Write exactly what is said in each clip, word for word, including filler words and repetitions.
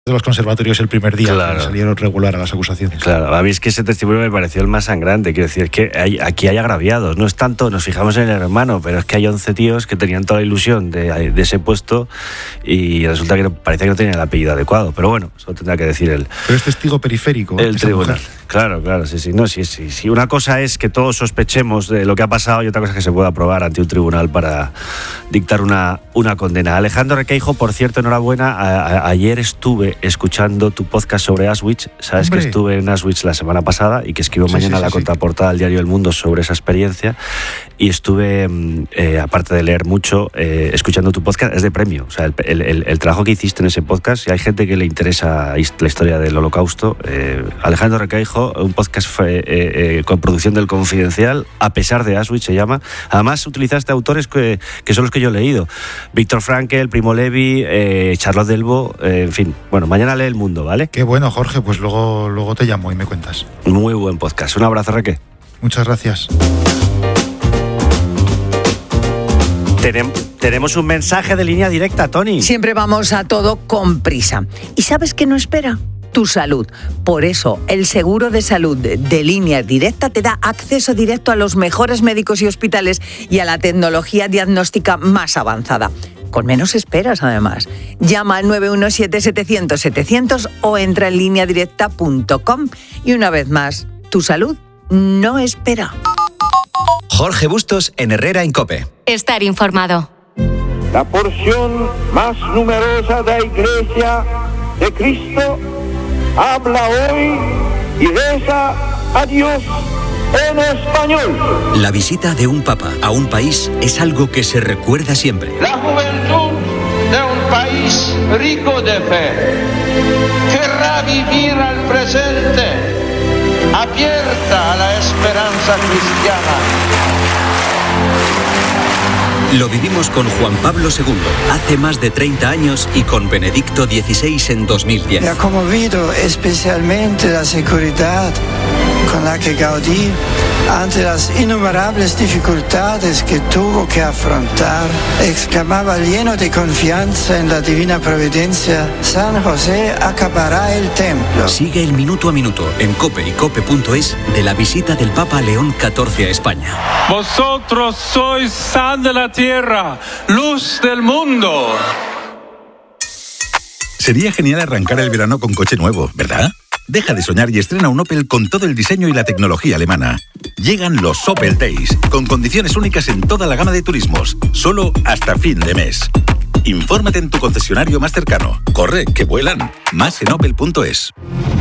de los conservatorios el primer día, claro. que salieron regular a las acusaciones. Claro, a mí es que ese testimonio me pareció el más sangrante. Quiero decir, que hay, aquí hay agraviados. No es tanto, nos fijamos en el hermano, pero es que hay once tíos que tenían toda la ilusión de, de ese puesto y resulta que no, parecía que no tenían el apellido adecuado. Pero bueno, eso tendrá que decir él. Pero es testigo periférico. El esa tribunal. mujer. Claro, claro, sí, sí. No, sí, sí, sí. Una cosa es que todos sospechemos de lo que ha pasado y otra cosa es que se pueda probar ante un tribunal para dictar una, una condena. Alejandro Requeijo, por cierto, enhorabuena. A, a, ayer estuve escuchando tu podcast sobre Auschwitz. Sabes Hombre. que estuve en Auschwitz la semana pasada y que escribo sí, mañana sí, sí, la sí. contraportada del diario El Mundo sobre esa experiencia. Y estuve, eh, aparte de leer mucho, eh, escuchando tu podcast. Es de premio. O sea, el, el, el trabajo que hiciste en ese podcast, si hay gente que le interesa la historia del Holocausto, eh, Alejandro Requeijo, un podcast eh, eh, con producción del Confidencial, a pesar de Auschwitz se llama. Además, utilizaste autores que, que son los que yo he leído. Víctor Frankl, Primo Levi, eh, Charlotte Delbo, eh, en fin. Bueno, mañana lee El Mundo, ¿vale? Qué bueno, Jorge, pues luego, luego te llamo y me cuentas. Muy buen podcast. Un abrazo, Reque. Muchas gracias. Tenem- tenemos un mensaje de línea directa, Tony. Siempre vamos a todo con prisa. ¿Y sabes qué no espera? Tu salud. Por eso, el seguro de salud de Línea Directa te da acceso directo a los mejores médicos y hospitales y a la tecnología diagnóstica más avanzada. Con menos esperas, además. Llama al nueve uno siete, setecientos, setecientos o entra en línea directa punto com. Y una vez más, tu salud no espera. Jorge Bustos en Herrera en COPE. Estar informado. La porción más numerosa de la Iglesia de Cristo habla hoy y reza a Dios en español. La visita de un papa a un país es algo que se recuerda siempre. La juventud de un país rico de fe querrá vivir al presente, abierta a la esperanza cristiana. Lo vivimos con Juan Pablo segundo hace más de treinta años y con Benedicto dieciséis en dos mil diez. Me ha conmovido especialmente la seguridad con la que Gaudí, ante las innumerables dificultades que tuvo que afrontar, exclamaba lleno de confianza en la divina providencia: San José acabará el templo. Sigue el minuto a minuto en COPE y cope punto es de la visita del Papa León catorce a España. Vosotros sois sal de la tierra, luz del mundo. Sería genial arrancar el verano con coche nuevo, ¿verdad? Deja de soñar y estrena un Opel con todo el diseño y la tecnología alemana. Llegan los Opel Days, con condiciones únicas en toda la gama de turismos, solo hasta fin de mes. Infórmate en tu concesionario más cercano. Corre, que vuelan. Más en opel punto es.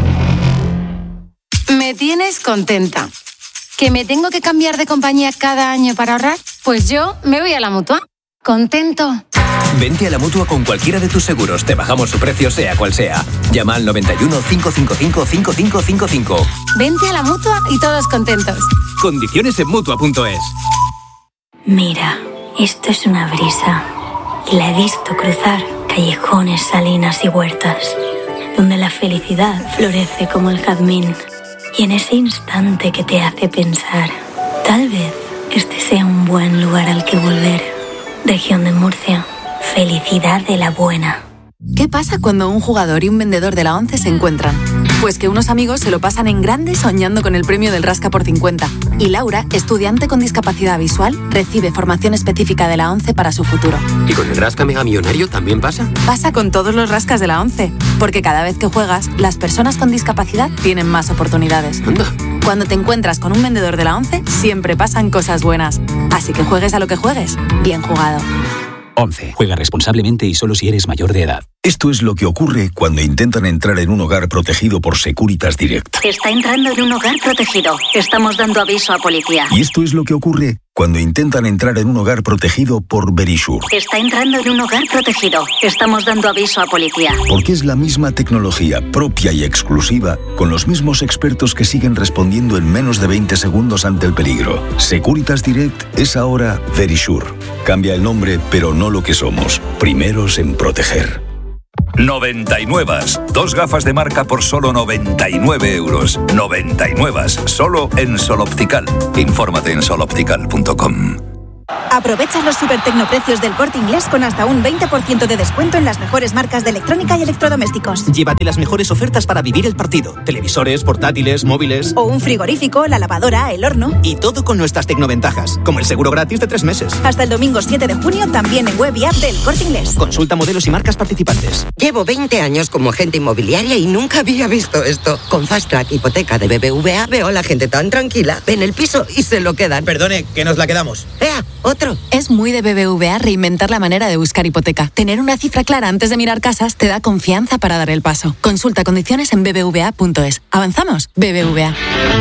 Me tienes contenta. ¿Que me tengo que cambiar de compañía cada año para ahorrar? Pues yo me voy a la Mutua. ¿Contento? Vente a la Mutua con cualquiera de tus seguros. Te bajamos su precio, sea cual sea. Llama al noventa y uno, cinco cinco cinco, cinco cinco cinco cinco. Vente a la Mutua y todos contentos. Condiciones en mutua punto es. Mira, esto es una brisa. Y la he visto cruzar callejones, salinas y huertas, donde la felicidad florece como el jazmín. Y en ese instante que te hace pensar, tal vez este sea un buen lugar al que volver. Región de Murcia. Felicidad de la buena. ¿Qué pasa cuando un jugador y un vendedor de la ONCE se encuentran? Pues que unos amigos se lo pasan en grande soñando con el premio del Rasca por cincuenta. Y Laura, estudiante con discapacidad visual, recibe formación específica de la ONCE para su futuro. ¿Y con el Rasca Mega Millonario también pasa? Pasa con todos los rascas de la ONCE. Porque cada vez que juegas, las personas con discapacidad tienen más oportunidades. Anda. Cuando te encuentras con un vendedor de la ONCE, siempre pasan cosas buenas. Así que juegues a lo que juegues, bien jugado. once. Juega responsablemente y solo si eres mayor de edad. Esto es lo que ocurre cuando intentan entrar en un hogar protegido por Securitas Direct. Está entrando en un hogar protegido. Estamos dando aviso a policía. Y esto es lo que ocurre cuando intentan entrar en un hogar protegido por Verisure. Está entrando en un hogar protegido. Estamos dando aviso a policía. Porque es la misma tecnología propia y exclusiva, con los mismos expertos que siguen respondiendo en menos de veinte segundos ante el peligro. Securitas Direct es ahora Verisure. Cambia el nombre, pero no lo que somos. Primeros en proteger. noventa y nueve. Dos gafas de marca por solo noventa y nueve euros. noventa y nueve. Solo en Sol Optical. Infórmate en sol optical punto com. Aprovecha los super tecnoprecios del Corte Inglés con hasta un veinte por ciento de descuento en las mejores marcas de electrónica y electrodomésticos. Llévate las mejores ofertas para vivir el partido. Televisores, portátiles, móviles... O un frigorífico, la lavadora, el horno... Y todo con nuestras tecnoventajas, como el seguro gratis de tres meses. Hasta el domingo siete de junio también en web y app del Corte Inglés. Consulta modelos y marcas participantes. Llevo veinte años como agente inmobiliaria y nunca había visto esto. Con Fast Track Hipoteca de B B V A veo a la gente tan tranquila. Ven el piso y se lo quedan. Perdone, que nos la quedamos. ¡Ea! Otro. Es muy de B B V A reinventar la manera de buscar hipoteca. Tener una cifra clara antes de mirar casas te da confianza para dar el paso. Consulta condiciones en b b v a punto es. ¿Avanzamos? B B V A.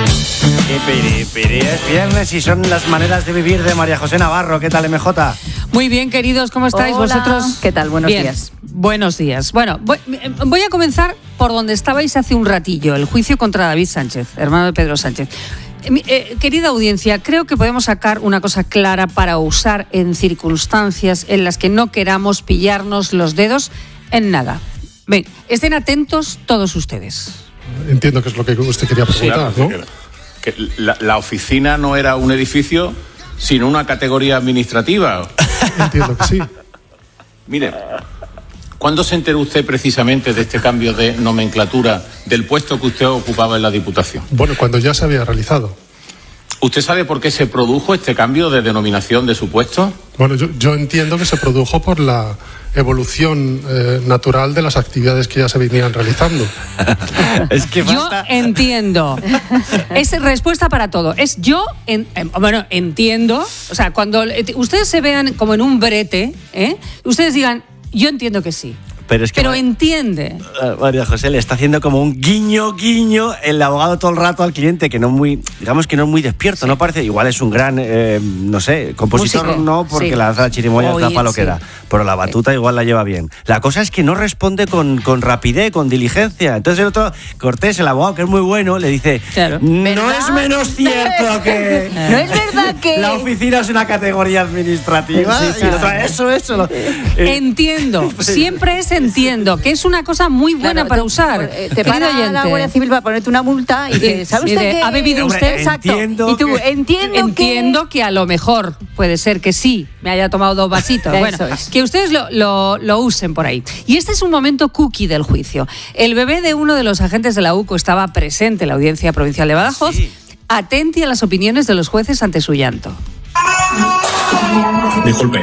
Piri, piri, es viernes y son las maneras de vivir de María José Navarro. ¿Qué tal, M J? Muy bien, queridos, ¿cómo estáis? Hola. ¿Vosotros? ¿Qué tal? Buenos Bien. días. Buenos días. Bueno, voy, voy a comenzar por donde estabais hace un ratillo, el juicio contra David Sánchez, hermano de Pedro Sánchez. Eh, eh, querida audiencia, creo que podemos sacar una cosa clara para usar en circunstancias en las que no queramos pillarnos los dedos en nada. Ven, estén atentos todos ustedes. Entiendo que es lo que usted quería preguntar, ¿no? Que la, la oficina no era un edificio, sino una categoría administrativa. Entiendo que sí. Mire, ¿cuándo se enteró usted precisamente de este cambio de nomenclatura del puesto que usted ocupaba en la Diputación? Bueno, cuando ya se había realizado. ¿Usted sabe por qué se produjo este cambio de denominación de su puesto? Bueno, yo, yo entiendo que se produjo por la evolución eh, natural de las actividades que ya se venían realizando. Es que basta... Yo entiendo. Es respuesta para todo. Es yo, en, eh, bueno, entiendo. O sea, cuando ustedes se vean como en un brete, ¿eh? Ustedes digan, yo entiendo que sí. Pero, es que Pero entiende. María José le está haciendo como un guiño, guiño el abogado todo el rato al cliente, que no es muy, digamos que no es muy despierto, sí. ¿No parece? Igual es un gran, eh, no sé, compositor, Músico. no, porque Sí. la lanza la chirimoya Oír, tapa lo que sí. da. Pero la batuta igual la lleva bien. La cosa es que no responde con, con rapidez, con diligencia. Entonces el otro, Cortés, el abogado, que es muy bueno, le dice, claro. no ¿Verdad? es menos cierto que... No es verdad que... La oficina es una categoría administrativa. Sí, sí, y el otro, eso, eso. Lo, eh, Entiendo. Siempre es entiendo, que es una cosa muy buena Claro, para tú, usar. eh, Te Querido para oyente. la Guardia Civil para ponerte una multa y que, ¿sabe Sí, usted de, que... ¿ha bebido Hombre, usted? Exacto. entiendo Y tú, que- entiendo, Entiendo que... a lo mejor puede ser que sí me haya tomado dos vasitos. Eso Bueno, es. que ustedes lo, lo, lo usen por ahí. Y este es un momento cookie del juicio. El bebé de uno de los agentes de la U C O estaba presente en la Audiencia Provincial de Badajoz. Sí. Atenti a las opiniones de los jueces ante su llanto. Disculpe.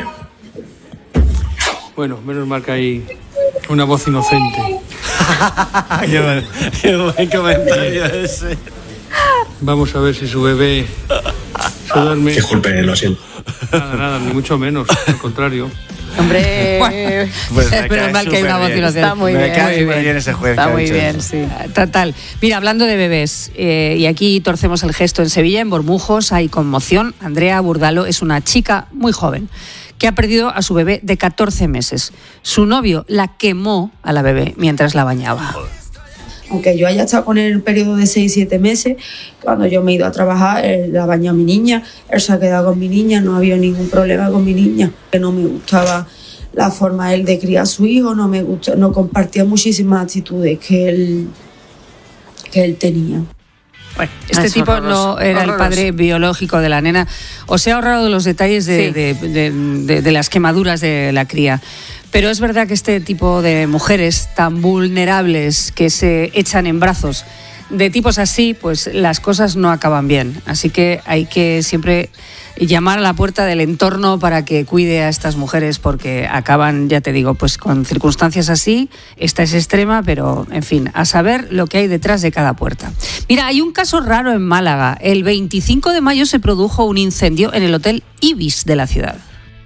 Bueno, menos mal que hay una voz inocente. qué, buen, qué buen comentario ese. Vamos a ver si su bebé se duerme. Disculpe, lo siento. Nada, nada, ni mucho menos, al contrario. Hombre, Bueno, Pues me menos cae mal que hay una súper voz bien. inocente. está muy Me bien. cae muy súper bien. bien ese juez Está que ha muy dicho bien, eso. sí. Total. Mira, hablando de bebés, eh, y aquí torcemos el gesto en Sevilla, en Bormujos, hay conmoción. Andrea Burdalo es una chica muy joven que ha perdido a su bebé de catorce meses. Su novio la quemó a la bebé mientras la bañaba. Aunque yo haya estado con él en el periodo de seis siete meses, cuando yo me he ido a trabajar, él la bañó a mi niña, él se ha quedado con mi niña, no ha habido ningún problema con mi niña. Que no me gustaba la forma él de criar a su hijo, no me gusta, no compartía muchísimas actitudes que él, que él tenía. Bueno, este Es tipo horroroso, no era horroroso. el padre biológico de la nena. Os he ahorrado los detalles de, Sí. de- de- de- de las quemaduras de la cría. Pero es verdad que este tipo de mujeres tan vulnerables que se echan en brazos de tipos así, pues las cosas no acaban bien. Así que hay que siempre llamar a la puerta del entorno para que cuide a estas mujeres, porque acaban, ya te digo, pues con circunstancias así. Esta es extrema, pero en fin, a saber lo que hay detrás de cada puerta. Mira, hay un caso raro en Málaga. El veinticinco de mayo se produjo un incendio en el Hotel Ibis de la ciudad.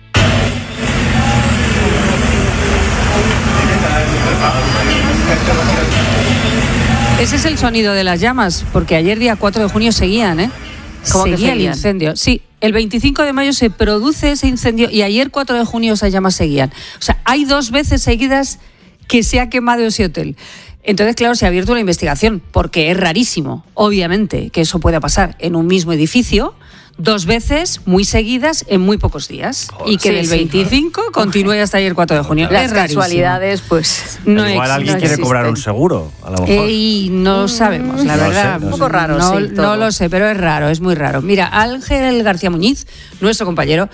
Ese es el sonido de las llamas, porque ayer día cuatro de junio seguían, ¿eh? ¿Cómo que Seguía el seguían? incendio. Sí, el veinticinco de mayo se produce ese incendio y ayer cuatro de junio esas llamas seguían. O sea, hay dos veces seguidas que se ha quemado ese hotel. Entonces, claro, se ha abierto una investigación, porque es rarísimo, obviamente, que eso pueda pasar en un mismo edificio dos veces muy seguidas en muy pocos días. Y que Sí, del sí. veinticinco continúe hasta ayer cuatro de junio. Las es rarísimo. casualidades, pues... No Igual ex- alguien no quiere existen. cobrar un seguro, a lo mejor. Eh, y no sabemos, la No verdad. sé, no Un poco sé. raro, No, sí, no todo. lo sé, pero es raro, es muy raro. Mira, Ángel García Muñiz, nuestro compañero,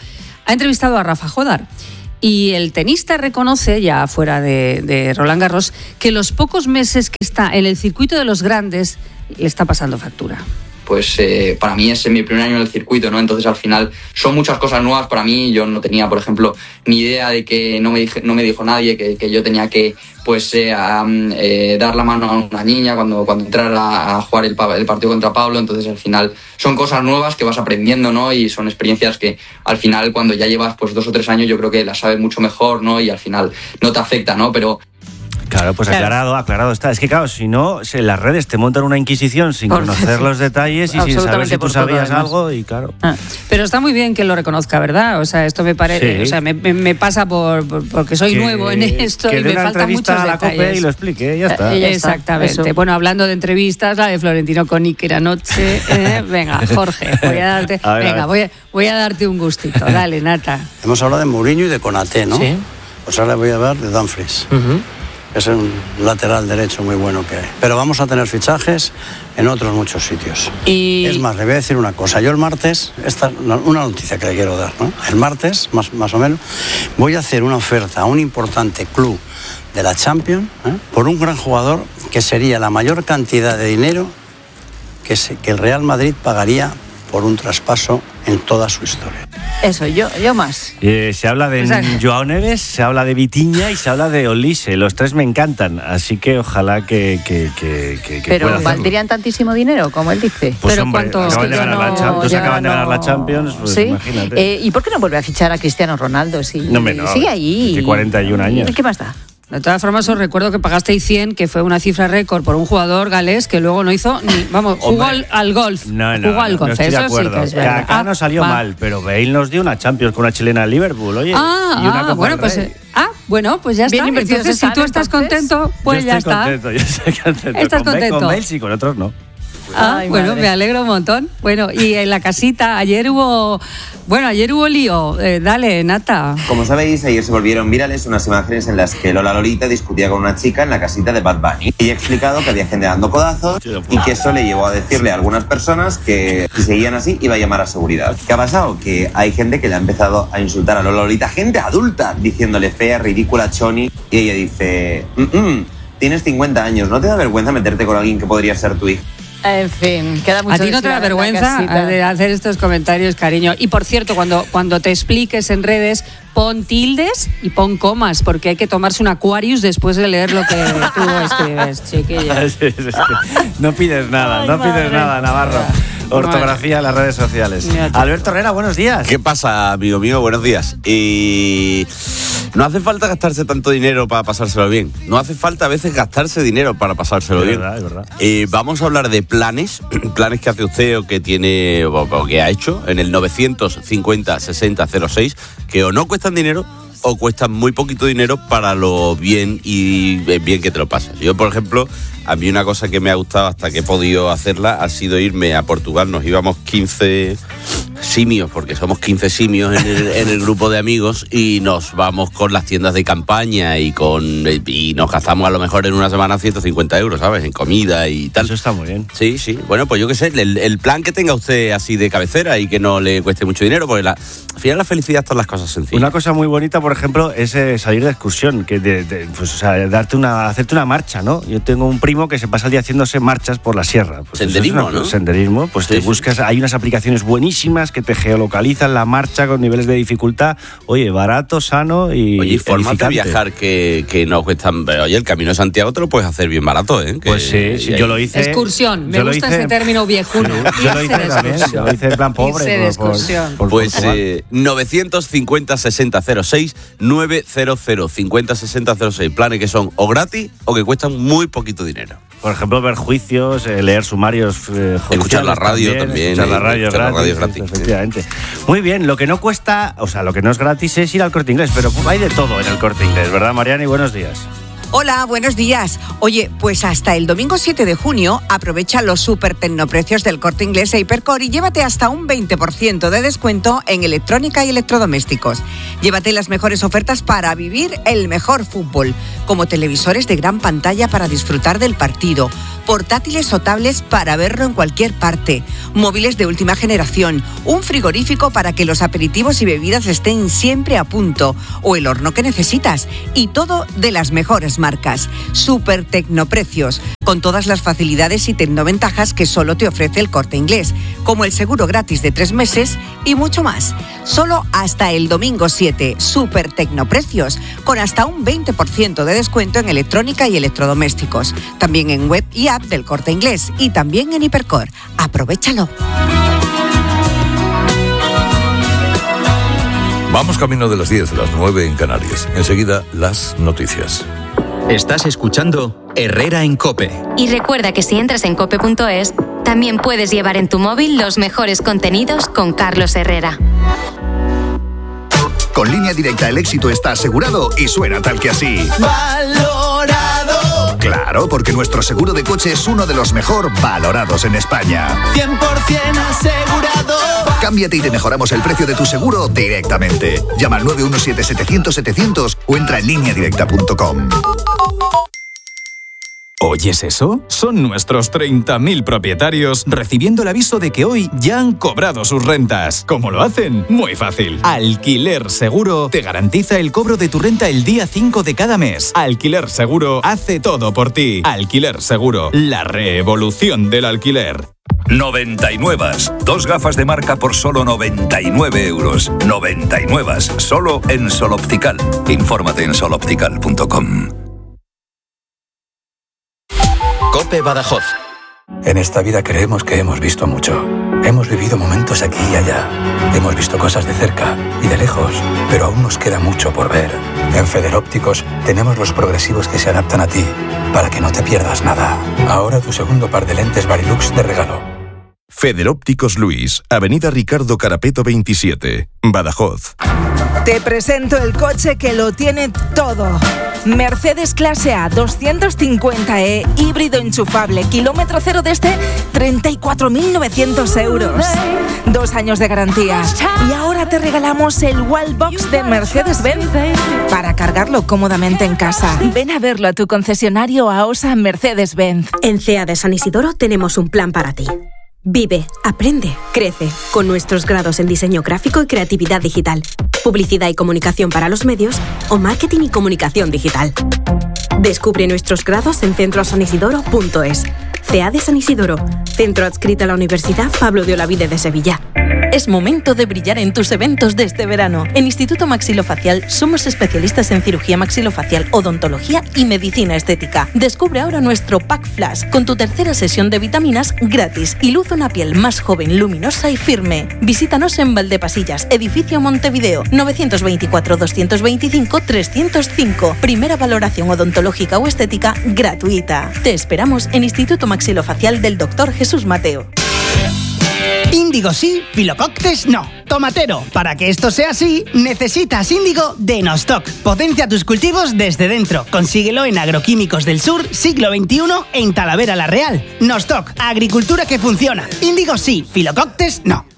ha entrevistado a Rafa Jodar. Y el tenista reconoce, ya fuera de, de Roland Garros, que los pocos meses que está en el circuito de los grandes le está pasando factura. Pues eh, para mí es mi primer año en el circuito, ¿no? Entonces al final son muchas cosas nuevas para mí. Yo no tenía, por ejemplo, ni idea de que no me, dije, no me dijo nadie que, que yo tenía que pues eh, um, eh, dar la mano a una niña cuando, cuando entrara a jugar el, el partido contra Pablo. Entonces al final son cosas nuevas que vas aprendiendo, ¿no? Y son experiencias que al final cuando ya llevas pues dos o tres años yo creo que las sabes mucho mejor, ¿no? Y al final no te afecta, ¿no? Pero Claro, pues claro. aclarado, aclarado está. Es que claro, si no, en las redes te montan una inquisición sin por conocer los detalles y sin saber si tú sabías todo, algo y claro. Ah, pero está muy bien que lo reconozca, ¿verdad? O sea, esto me parece, sí. o sea, me, me, me pasa por, por porque soy que, nuevo en esto y me faltan muchos a la detalles. COPE y lo explique, ya está. Eh, ya Exactamente. Está, bueno, hablando de entrevistas, la de Florentino con Iker anoche. Eh, venga, Jorge, voy a darte, a ver, venga, a voy a, voy a darte un gustito. Dale, Nata. Hemos hablado de Mourinho y de Konaté, ¿no? Sí. Pues ahora voy a hablar de Dumfries. Uh-huh. Es un lateral derecho muy bueno que hay. Pero vamos a tener fichajes en otros muchos sitios. Y... Es más, le voy a decir una cosa. Yo el martes, esta una noticia que le quiero dar, ¿no? El martes, más, más o menos, voy a hacer una oferta a un importante club de la Champions, ¿eh? por un gran jugador que sería la mayor cantidad de dinero que, se, que el Real Madrid pagaría por un traspaso en toda su historia. Eso, yo, yo más. Eh, se habla de o sea, Joao Neves, se habla de Vitinha y se habla de Olise. Los tres me encantan, así que ojalá que, que, que, que, que Pero ¿valdrían tantísimo dinero, como él dice? Pues Pero hombre, ¿cuánto? acaban, de ganar, no, la Champions, acaban no... de ganar la Champions, pues ¿sí? imagínate. Eh, ¿Y por qué no vuelve a fichar a Cristiano Ronaldo? Si no, me no, sigue ahí. Tiene cuarenta y un años. ¿Qué más da? De todas formas, os recuerdo que pagasteis cien, que fue una cifra récord por un jugador galés que luego no hizo ni. Vamos, jugó al, al golf. No, no, jugó al golf. No estoy Eso de acuerdo. sí que es verdad. Acá no salió ah, mal, pero Bale nos dio una Champions con una chilena de Liverpool, oye. Ah, y una ah bueno, pues. Eh, ah, bueno, pues ya Bien está. Entonces, si tú estás entonces, contento, pues yo ya estoy está. Contento, yo estoy contento. ¿Estás con contento? Con Bale sí, con otros no. Ah, Ay, bueno, madre. me alegro un montón. Bueno, y en la casita, ayer hubo. Bueno, ayer hubo lío. Eh, dale, Nata. Como sabéis, ayer se volvieron virales unas imágenes en las que Lola Lolita discutía con una chica en la casita de Bad Bunny. Y he explicado que había gente dando codazos y que eso le llevó a decirle a algunas personas que si seguían así iba a llamar a seguridad. ¿Qué ha pasado? Que hay gente que le ha empezado a insultar a Lola Lolita, gente adulta, diciéndole fea, ridícula, choni. Y ella dice, mm-mm, tienes cincuenta años, ¿no te da vergüenza meterte con alguien que podría ser tu hija? En fin, queda mucho. A ti no te da vergüenza de hacer estos comentarios, cariño. Y por cierto, cuando, cuando te expliques en redes, pon tildes y pon comas, porque hay que tomarse un Aquarius después de leer lo que tú escribes, chiquilla. Es, es, es no pides nada, Ay, no madre. pides nada, Navarro. Ortografía en las redes sociales. Alberto Herrera, buenos días. ¿Qué pasa, amigo mío? Buenos días. Y no hace falta gastarse tanto dinero para pasárselo bien. No hace falta a veces gastarse dinero para pasárselo es bien. Verdad, es verdad. Eh, vamos a hablar de planes, planes que hace usted o que tiene o, o que ha hecho en el novecientos cincuenta sesenta cero seis, que o no cuestan dinero o cuestan muy poquito dinero para lo bien y bien que te lo pasas. Yo, por ejemplo, a mí una cosa que me ha gustado hasta que he podido hacerla ha sido irme a Portugal. Nos íbamos quince simios, porque somos quince simios en el, en el grupo de amigos, y nos vamos con las tiendas de campaña y con y nos gastamos a lo mejor en una semana ciento cincuenta euros, ¿sabes? En comida y tal. Eso está muy bien. Sí, sí. Bueno, pues yo qué sé, el, el plan que tenga usted así de cabecera y que no le cueste mucho dinero, porque la, al final la felicidad están las cosas sencillas. Una cosa muy bonita, por ejemplo, es eh, salir de excursión, que de, de, pues, o sea, darte una, hacerte una marcha, ¿no? Yo tengo un primo que se pasa el día haciéndose marchas por la sierra. Pues senderismo, una, ¿no? Senderismo, pues sí, te buscas, sí. Hay unas aplicaciones buenísimas que te geolocalizan la marcha con niveles de dificultad, oye, barato, sano y Oye, formas de viajar que, que no cuestan. Oye, el Camino de Santiago te lo puedes hacer bien barato, ¿eh? Que, pues sí, sí, yo lo hice. Excursión, me gusta hice, ese término viejuno. Yo lo hice también, yo lo hice en plan pobre. Irse de excursión. Por, por, por pues eh, novecientos cincuenta sesenta cero seis, novecientos cincuenta sesenta cero seis, planes que son o gratis o que cuestan muy poquito dinero. Por ejemplo, ver juicios, eh, leer sumarios, eh, escuchar la radio también, escuchar la radio, escuchar gratis, la radio gratis, efectivamente. Muy bien, lo que no cuesta, o sea, lo que no es gratis es ir al Corte Inglés, pero hay de todo en el Corte Inglés, ¿verdad, Mariana? Y buenos días. Hola, buenos días. Oye, pues hasta el domingo siete de junio aprovecha los súper tecnoprecios del Corte Inglés e Hipercor y llévate hasta un veinte por ciento de descuento en electrónica y electrodomésticos. Llévate las mejores ofertas para vivir el mejor fútbol, como televisores de gran pantalla para disfrutar del partido, portátiles o tablets para verlo en cualquier parte, móviles de última generación, un frigorífico para que los aperitivos y bebidas estén siempre a punto, o el horno que necesitas, y todo de las mejores marcas. Super Tecnoprecios, con todas las facilidades y tecnoventajas que solo te ofrece el Corte Inglés, como el seguro gratis de tres meses y mucho más. Solo hasta el domingo siete, Super Tecnoprecios, con hasta un veinte por ciento de descuento en electrónica y electrodomésticos. También en web y app del Corte Inglés y también en Hipercor. ¡Aprovéchalo! Vamos camino de las diez, las nueve en Canarias. Enseguida, las noticias. Estás escuchando Herrera en COPE. Y recuerda que si entras en cope punto es, también puedes llevar en tu móvil los mejores contenidos con Carlos Herrera. Con Línea Directa el éxito está asegurado y suena tal que así. ¡Valorado! Claro, porque nuestro seguro de coche es uno de los mejor valorados en España. cien por ciento asegurado. Cámbiate y te mejoramos el precio de tu seguro directamente. Llama al nueve uno siete, setecientos, setecientos o entra en línea directa punto com. ¿Oyes eso? Son nuestros treinta mil propietarios recibiendo el aviso de que hoy ya han cobrado sus rentas. ¿Cómo lo hacen? Muy fácil. Alquiler Seguro te garantiza el cobro de tu renta el día cinco de cada mes. Alquiler Seguro hace todo por ti. Alquiler Seguro, la revolución del alquiler. noventa y nueve. Dos gafas de marca por solo noventa y nueve euros. noventa y nueve. Solo en Sol Optical. Infórmate en sol optical punto com. COPE Badajoz. En esta vida creemos que hemos visto mucho. Hemos vivido momentos aquí y allá. Hemos visto cosas de cerca y de lejos, pero aún nos queda mucho por ver. En Federópticos tenemos los progresivos que se adaptan a ti, para que no te pierdas nada. Ahora tu segundo par de lentes Varilux de regalo. Federópticos Luis, Avenida Ricardo Carapeto veintisiete, Badajoz. Te presento el coche que lo tiene todo. Mercedes Clase A doscientos cincuenta E, híbrido enchufable, kilómetro cero desde treinta y cuatro mil novecientos euros. Dos años de garantía. Y ahora te regalamos el Wallbox de Mercedes-Benz para cargarlo cómodamente en casa. Ven a verlo a tu concesionario AOSA Mercedes-Benz. En C E A de San Isidoro tenemos un plan para ti. Vive, aprende, crece, con nuestros grados en diseño gráfico y creatividad digital, publicidad y comunicación para los medios o marketing y comunicación digital. Descubre nuestros grados en centro san isidoro punto es. C E A de San Isidoro, centro adscrito a la Universidad Pablo de Olavide de Sevilla. Es momento de brillar en tus eventos de este verano. En Instituto Maxilofacial somos especialistas en cirugía maxilofacial, odontología y medicina estética. Descubre ahora nuestro Pack Flash con tu tercera sesión de vitaminas gratis y luce una piel más joven, luminosa y firme. Visítanos en Valdepasillas, edificio Montevideo, novecientos veinticuatro, doscientos veinticinco, trescientos cinco. Primera valoración odontológica o estética gratuita. Te esperamos en Instituto Maxilofacial del doctor Jesús Mateo. Índigo sí, Filococtes no. Tomatero, para que esto sea así, necesitas Índigo de Nostoc. Potencia tus cultivos desde dentro. Consíguelo en Agroquímicos del Sur, siglo veintiuno, en Talavera la Real. Nostoc, agricultura que funciona. Índigo sí, Filococtes no.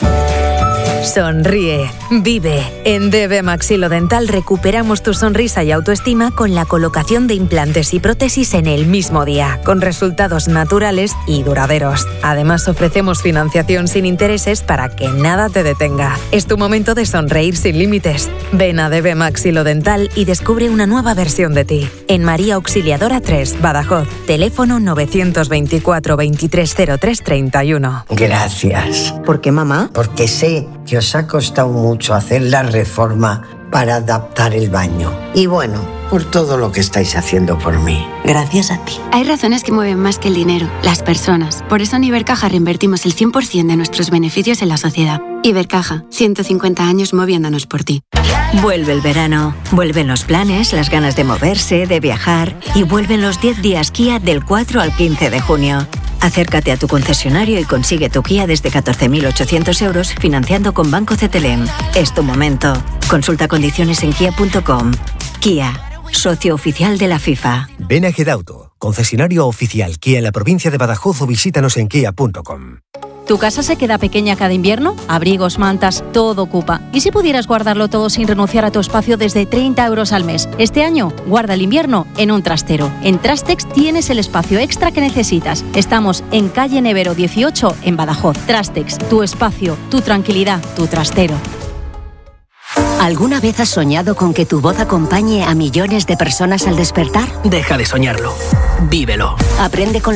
Sonríe, vive. En D B Maxilodental recuperamos tu sonrisa y autoestima con la colocación de implantes y prótesis en el mismo día, con resultados naturales y duraderos. Además, ofrecemos financiación sin intereses para que nada te detenga. Es tu momento de sonreír sin límites. Ven a D B Maxilodental y descubre una nueva versión de ti. En María Auxiliadora tres, Badajoz. Teléfono novecientos veinticuatro, veintitrés cero tres, treinta y uno. Gracias. ¿Por qué, mamá? Porque sé que os ha costado mucho hacer la reforma para adaptar el baño. Y bueno, por todo lo que estáis haciendo por mí. Gracias a ti. Hay razones que mueven más que el dinero, las personas. Por eso en Ibercaja reinvertimos el cien por ciento de nuestros beneficios en la sociedad. Ibercaja, ciento cincuenta años moviéndonos por ti. Vuelve el verano, vuelven los planes, las ganas de moverse, de viajar y vuelven los diez días Kia del cuatro al quince de junio. Acércate a tu concesionario y consigue tu Kia desde catorce mil ochocientos euros financiando con Banco C T L M. Es tu momento. Consulta condiciones en kia punto com. Kia, socio oficial de la FIFA. Ven a Gedauto, concesionario oficial Kia en la provincia de Badajoz o visítanos en kia punto com. ¿Tu casa se queda pequeña cada invierno? Abrigos, mantas, todo ocupa. ¿Y si pudieras guardarlo todo sin renunciar a tu espacio desde treinta euros al mes? Este año, guarda el invierno en un trastero. En Trastex tienes el espacio extra que necesitas. Estamos en calle Nevero dieciocho, en Badajoz. Trastex, tu espacio, tu tranquilidad, tu trastero. ¿Alguna vez has soñado con que tu voz acompañe a millones de personas al despertar? Deja de soñarlo. Vívelo. Aprende con